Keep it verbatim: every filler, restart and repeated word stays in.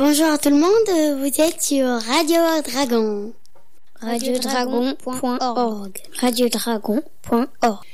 Bonjour tout le monde, vous êtes sur Radio Dragon. radio dragon point org. radio dragon point org